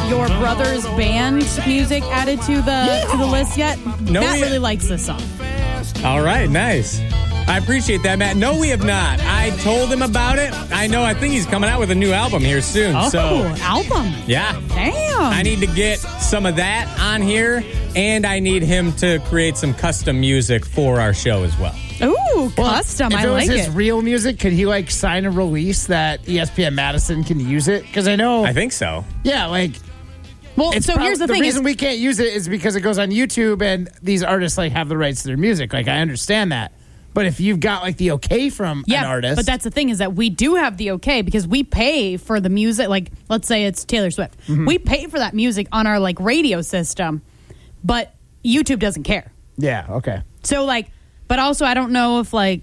your brother's band music added to the list yet. No, Matt really likes this song. All right, nice. I appreciate that, Matt. No, we have not. I told him about it. I think he's coming out with a new album here soon. Oh, so album. Yeah. Damn. I need to get some of that on here, and I need him to create some custom music for our show as well. Ooh, custom. I like it. If it was his real music, could he sign a release that ESPN Madison can use it? Because I know. I think so. Yeah, Well, so here's the thing. The reason we can't use it is because it goes on YouTube and these artists have the rights to their music. I understand that. But if you've got the okay from an artist. But that's the thing is that we do have the okay because we pay for the music. Let's say it's Taylor Swift. Mm-hmm. We pay for that music on our radio system, but YouTube doesn't care. Yeah, okay. So but also I don't know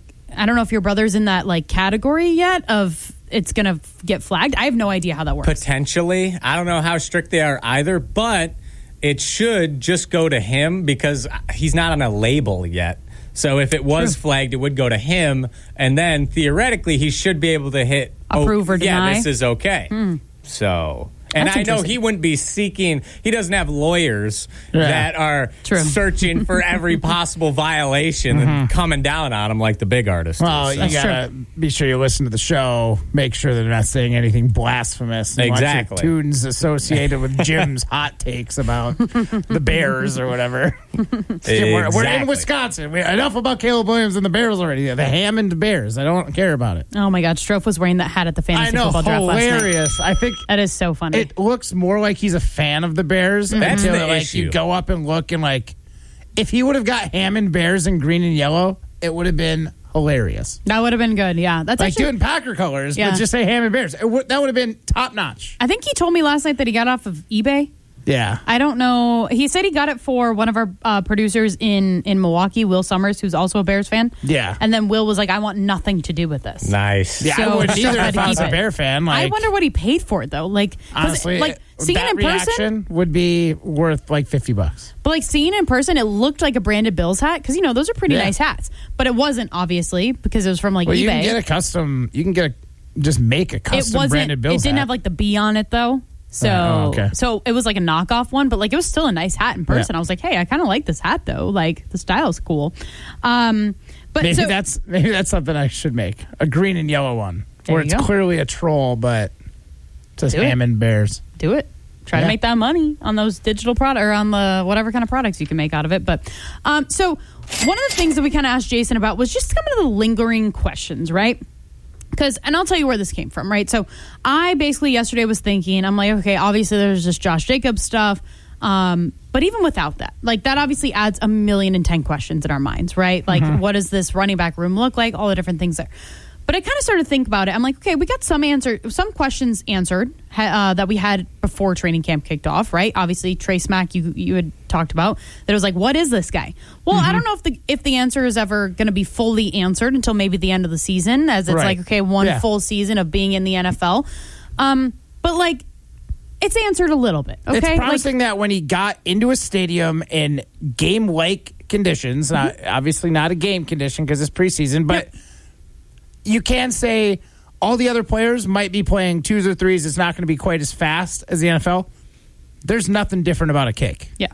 if your brother's in that category yet of it's going to get flagged. I have no idea how that works. Potentially. I don't know how strict they are either, but it should just go to him because he's not on a label yet. So if it was flagged, it would go to him, and then theoretically he should be able to hit approve or deny. Yeah, this is okay. So, and That's I know he wouldn't be seeking. He doesn't have lawyers that are searching for every possible violation and coming down on him like the big artists. Well, you gotta be sure you listen to the show. Make sure they're not saying anything blasphemous. And exactly. Watch your tunes associated with Jim's hot takes about the Bears or whatever. We're in Wisconsin. Enough about Caleb Williams and the Bears already. The Hammond Bears. I don't care about it. Oh my God, Strofe was wearing that hat at the fantasy football draft last night. Hilarious. I think that is so funny. It looks more like he's a fan of the Bears. That's the issue. You go up and look and if he would have got Hammond Bears in green and yellow, it would have been hilarious. That would have been good. Yeah, that's actually doing Packer colors, but just say Hammond Bears. That would have been top notch. I think he told me last night that he got off of eBay. Yeah. I don't know. He said he got it for one of our producers in Milwaukee, Will Summers, who's also a Bears fan. Yeah. And then Will was like, I want nothing to do with this. Nice. Yeah, so I wouldn't either if I was a Bear fan. I wonder what he paid for it, though. Honestly, seeing that it in person reaction would be worth $50. But seeing it in person, it looked like a branded Bills hat because those are pretty nice hats. But it wasn't, obviously, because it was from eBay. You can get a custom. You can just make a custom branded Bills hat. It didn't have the B on it though. So, so it was a knockoff one, but it was still a nice hat in person. Yeah. I was like, hey, I kind of like this hat though. The style's cool. But maybe that's something I should make, a green and yellow one where it's clearly a troll, but it says Hammond Bears. Do it. Try to make that money on those digital product or on the whatever kind of products you can make out of it. But so one of the things that we kind of asked Jason about was just some of the lingering questions, right? And I'll tell you where this came from, right? So I basically yesterday was thinking, I'm like, okay, obviously there's this Josh Jacobs stuff. But even without that, that obviously adds 1,010,000 questions in our minds, right? What does this running back room look like? All the different things there. But I kind of started to think about it. I'm like, okay, we got some questions answered that we had before training camp kicked off, right? Obviously, Trace Mack, you had talked about that. It was like, what is this guy? Well, I don't know if the answer is ever going to be fully answered until maybe the end of the season, as it's one full season of being in the NFL. But it's answered a little bit. Okay, it's promising that when he got into a stadium in game-like conditions, obviously not a game condition because it's preseason, but. Yep. You can say all the other players might be playing twos or threes. It's not going to be quite as fast as the NFL. There's nothing different about a kick. Yeah.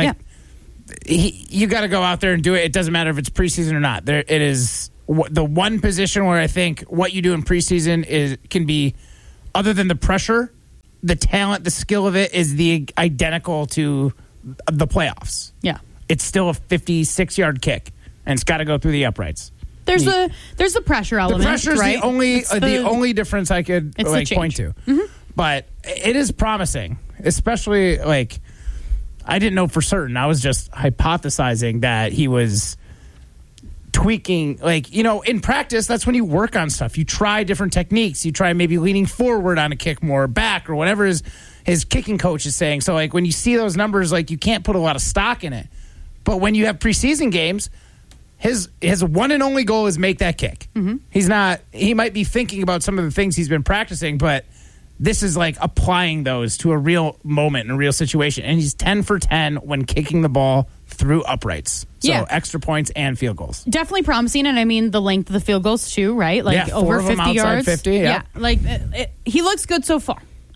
You got to go out there and do it. It doesn't matter if it's preseason or not. It is the one position where I think what you do in preseason can be, other than the pressure, the talent, the skill of it is the identical to the playoffs. Yeah. It's still a 56-yard kick, and it's got to go through the uprights. There's the pressure element. The pressure is right? the only difference I could point to. Mm-hmm. But it is promising, especially I didn't know for certain. I was just hypothesizing that he was tweaking. In practice, that's when you work on stuff. You try different techniques. You try maybe leaning forward on a kick more, back, or whatever his kicking coach is saying. So when you see those numbers, you can't put a lot of stock in it. But when you have preseason games, his one and only goal is make that kick. Mm-hmm. He might be thinking about some of the things he's been practicing, but this is applying those to a real moment and a real situation. And he's 10 for 10 when kicking the ball through uprights. So extra points and field goals. Definitely promising. And I mean, the length of the field goals too, right? Over 50 yards. 50, yeah. He looks good so far.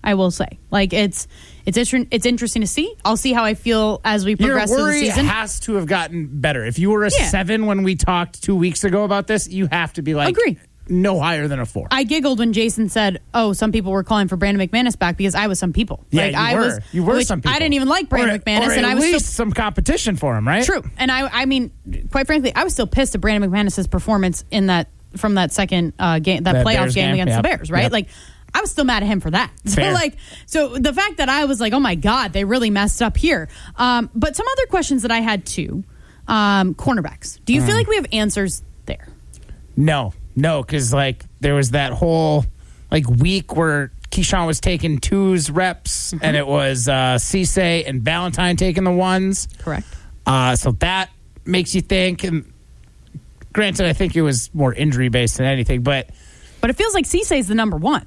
I will say. Like, it's interesting to see. I'll see how I feel as we progress through the season. Your worry has to have gotten better. If you were a 7 when we talked 2 weeks ago about this, you have to be like, agree. No higher than a 4. I giggled when Jason said, "Oh, some people were calling for Brandon McManus back," because I was some people. Yeah, you were some people. I didn't even like Brandon McManus, and I was at least some competition for him, right? True, and I mean, quite frankly, I was still pissed at Brandon McManus's performance in that second game, that playoff Bears game against the yep. Bears, right? Yep. Like, I was still mad at him for that. Fair. So the fact that I was like, "Oh my God, they really messed up here." But some other questions that I had too, cornerbacks. Do you feel like we have answers there? No, because there was that whole week where Keyshawn was taking 2s reps, and it was Cisse and Valentine taking the 1s. Correct. So that makes you think. And granted, I think it was more injury based than anything, but it feels like Cisse is the number 1.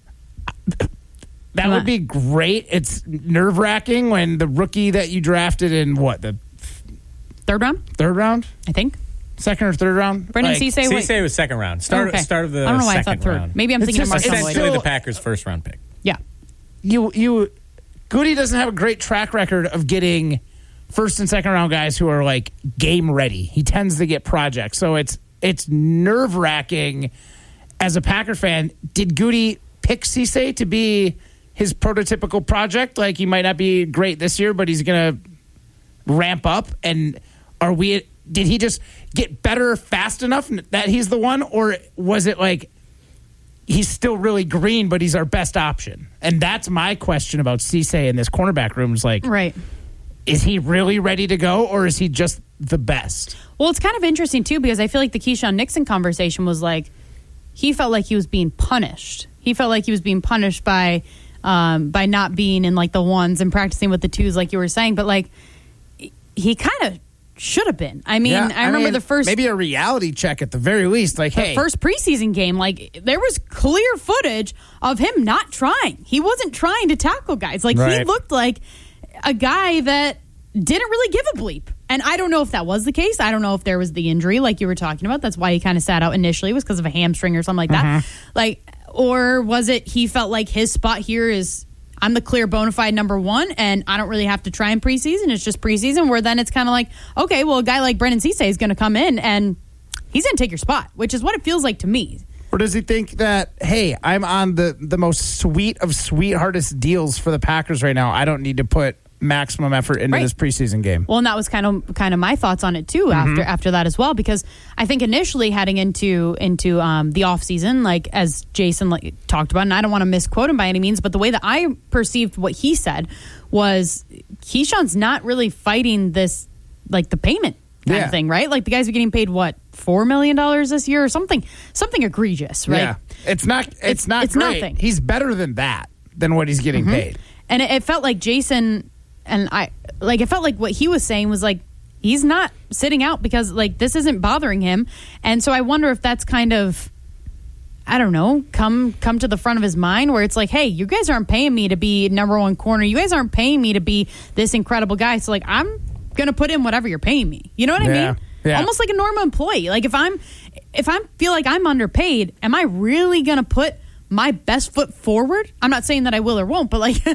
That would be great. It's nerve wracking when the rookie that you drafted in the third round? Third round, I think. Second or third round? Brendan Cisse? Cisse was second round. Start of the I don't know why I thought third. round. Maybe I'm thinking of Marcelo. Essentially the Packers' first round pick. Yeah. Goody doesn't have a great track record of getting first and second round guys who are game ready. He tends to get projects. So it's nerve wracking as a Packer fan. Did Goody pick Cisse to be his prototypical project? He might not be great this year, but he's going to ramp up. And did he just get better fast enough that he's the one? Or was it he's still really green, but he's our best option? And that's my question about Cisse in this cornerback room. Is right. Is he really ready to go, or is he just the best? Well, it's kind of interesting, too, because I feel like the Keyshawn Nixon conversation was he felt like he was being punished. He felt like he was being punished by not being in the 1s and practicing with the 2s, like you were saying. But he kind of should have been. I mean, I remember the first, maybe a reality check at the very least. The first preseason game, there was clear footage of him not trying. He wasn't trying to tackle guys. He looked like a guy that didn't really give a bleep. And I don't know if that was the case. I don't know if there was the injury like you were talking about. That's why he kind of sat out initially, was because of a hamstring or something like that. Or was it he felt like his spot here is, I'm the clear bona fide number 1, and I don't really have to try in preseason. It's just preseason, where then it's kind of okay, well, a guy like Brendan Cisse is going to come in and he's going to take your spot, which is what it feels like to me. Or does he think that, hey, I'm on the most sweet of sweetheartest deals for the Packers right now. I don't need to put maximum effort into this preseason game. Well, and that was kind of my thoughts on it too after that as well, because I think initially heading into the offseason, as Jason talked about, and I don't want to misquote him by any means, but the way that I perceived what he said was Keyshawn's not really fighting this the payment kind of thing, right? The guys are getting paid $4 million this year or something egregious, right? Yeah. It's not great. Nothing. He's better than what he's getting paid. And it felt like Jason and I, it felt like what he was saying was he's not sitting out because this isn't bothering him. And so I wonder if that's kind of, I don't know, come to the front of his mind, where it's hey, you guys aren't paying me to be number 1 corner. You guys aren't paying me to be this incredible guy. So I'm going to put in whatever you're paying me. You know what I mean? Yeah. Almost like a normal employee. If I feel like I'm underpaid, am I really going to put my best foot forward? I'm not saying that I will or won't, but is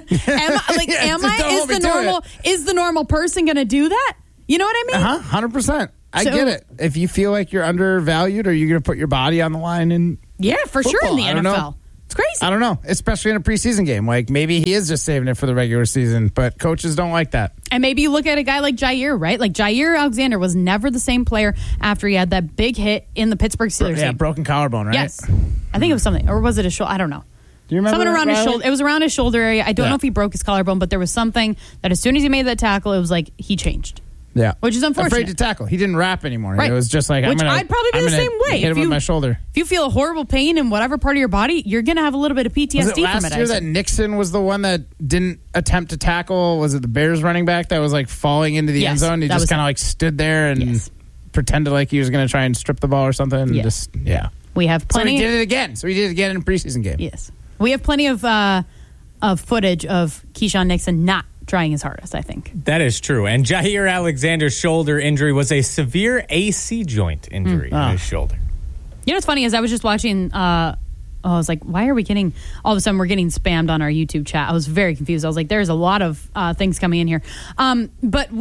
the normal person going to do that? You know what I mean? 100%. I get it. If you feel like you're undervalued, or you're going to put your body on the line in for football, sure in the NFL. It's crazy. I don't know, especially in a preseason game. Maybe he is just saving it for the regular season, but coaches don't like that. And maybe you look at a guy like Jair, right? Jair Alexander was never the same player after he had that big hit in the Pittsburgh Steelers game. Broken collarbone, right? Yes. I think it was something, or was it a shoulder? I don't know. Do you remember something around his shoulder? It was around his shoulder area. I don't know if he broke his collarbone, but there was something that as soon as he made that tackle, it was he changed. Yeah, which is unfortunate. Afraid to tackle. He didn't wrap anymore. Right. It was just I'd probably be the same way. Hit him with my shoulder. If you feel a horrible pain in whatever part of your body, you're going to have a little bit of PTSD from it. Last year that Nixon was the one that didn't attempt to tackle. Was it the Bears running back that was falling into the end zone? He just kind of stood there and pretended like he was going to try and strip the ball or something. And we have plenty. So he did it again. In a preseason game. Yes, we have plenty of footage of Keyshawn Nixon not trying his hardest, I think. That is true. And Jair Alexander's shoulder injury was a severe AC joint injury in his shoulder. You know what's funny is I was just watching I was like, why are we getting, all of a sudden we're getting spammed on our YouTube chat. I was very confused. I was like, there's a lot of things coming in here. But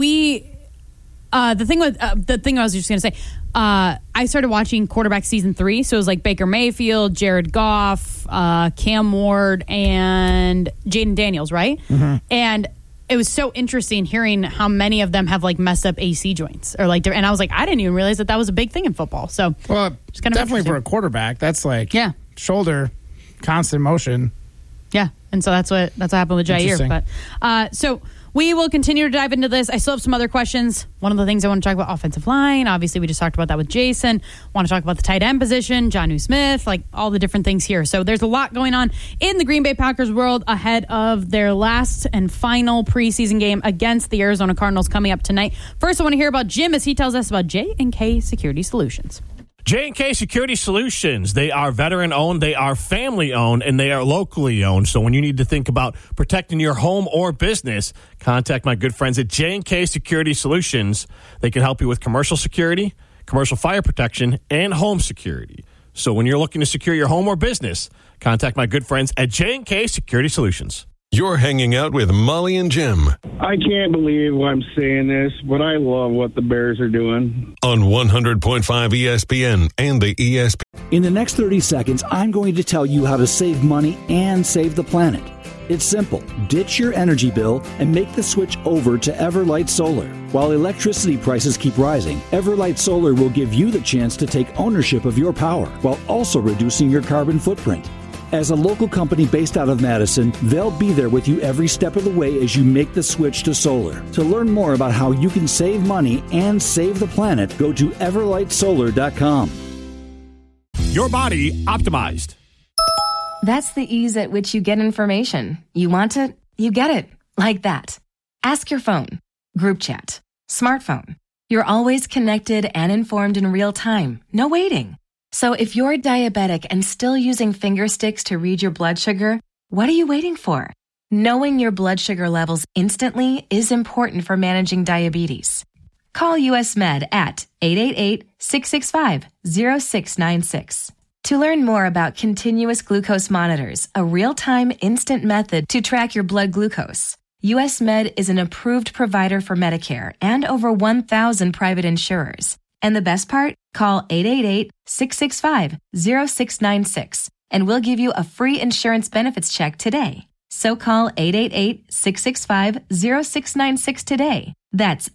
the thing I was just going to say, I started watching quarterback season 3. So it was like Baker Mayfield, Jared Goff, Cam Ward, and Jaden Daniels, right? Mm-hmm. And it was so interesting hearing how many of them have like messed up AC joints or like, and I was like, I didn't even realize that was a big thing in football. So it's kind of definitely for a quarterback. That's like shoulder, constant motion. Yeah, and so that's what happened with Jair. But so we will continue to dive into this. I still have some other questions. One of the things I want to talk about, offensive line. Obviously, we just talked about that with Jason. Want to talk about the tight end position, Jonnu Smith, like all the different things here. So there's a lot going on in the Green Bay Packers world ahead of their last and final preseason game against the Arizona Cardinals coming up tonight. First, I want to hear about Jim as he tells us about J&K Security Solutions. J&K Security Solutions, they are veteran-owned, they are family-owned, and they are locally owned. So when you need to think about protecting your home or business, contact my good friends at J&K Security Solutions. They can help you with commercial security, commercial fire protection, and home security. So when you're looking to secure your home or business, contact my good friends at J&K Security Solutions. You're hanging out with Molly and Jim. I can't believe I'm saying this, but I love what the Bears are doing. On 100.5 ESPN and the ESPN. In the next 30 seconds, I'm going to tell you how to save money and save the planet. It's simple. Ditch your energy bill and make the switch over to Everlight Solar. While electricity prices keep rising, Everlight Solar will give you the chance to take ownership of your power while also reducing your carbon footprint. As a local company based out of Madison, they'll be there with you every step of the way as you make the switch to solar. To learn more about how you can save money and save the planet, go to everlightsolar.com. Your body optimized. That's the ease at which you get information. You want it, you get it. Like that. Ask your phone. Group chat. Smartphone. You're always connected and informed in real time. No waiting. So if you're diabetic and still using finger sticks to read your blood sugar, what are you waiting for? Knowing your blood sugar levels instantly is important for managing diabetes. Call US Med at 888-665-0696. To learn more about continuous glucose monitors, a real-time instant method to track your blood glucose. US Med is an approved provider for Medicare and over 1,000 private insurers. And the best part? Call 888-665-0696 and we'll give you a free insurance benefits check today. So call 888-665-0696 today. That's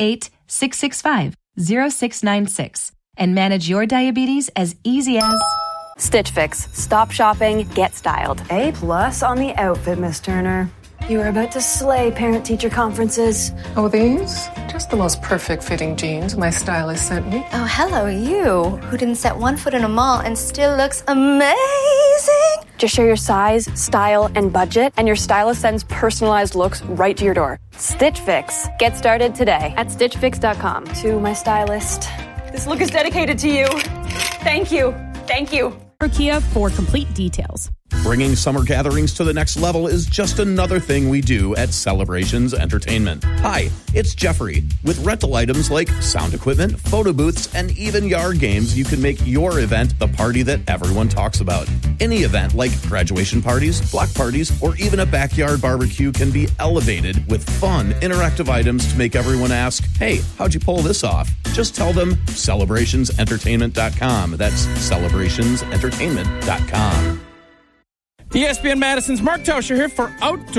888-665-0696 and manage your diabetes as easy as Stitch Fix. Stop shopping, get styled. A+ on the outfit, Miss Turner. You are about to slay parent-teacher conferences. Oh, these? Just the most perfect fitting jeans my stylist sent me. Oh, hello, you, who didn't set one foot in a mall and still looks amazing. Just share your size, style, and budget, and your stylist sends personalized looks right to your door. Stitch Fix. Get started today at StitchFix.com. To my stylist, this look is dedicated to you. Thank you. Thank you. Kia for complete details. Bringing summer gatherings to the next level is just another thing we do at Celebrations Entertainment. Hi, it's Jeffrey. With rental items like sound equipment, photo booths, and even yard games, you can make your event the party that everyone talks about. Any event like graduation parties, block parties, or even a backyard barbecue can be elevated with fun, interactive items to make everyone ask, hey, how'd you pull this off? Just tell them celebrationsentertainment.com. That's celebrationsentertainment.com. ESPN Madison's Mark Tauscher here for Outdoor